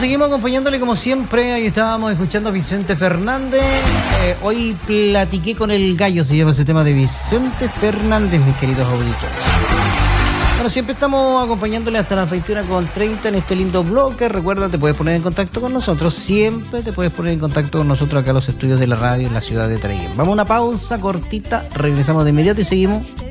seguimos acompañándole como siempre. Ahí estábamos escuchando a Vicente Fernández. Hoy platiqué con el gallo, se llama ese tema de Vicente Fernández, mis queridos auditores. Bueno, siempre estamos acompañándole hasta las 21:30 en este lindo bloque. Recuerda, te puedes poner en contacto con nosotros. Siempre te puedes poner en contacto con nosotros acá en los estudios de la radio en la ciudad de Traiguén. Vamos a una pausa cortita, regresamos de inmediato y seguimos